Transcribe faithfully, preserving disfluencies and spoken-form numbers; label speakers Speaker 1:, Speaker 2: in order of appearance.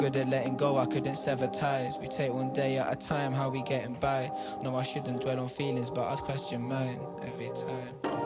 Speaker 1: Good at letting go, I couldn't sever ties. We take one day at a time, how we getting by. No, I shouldn't dwell on feelings, but I'd question mine every time.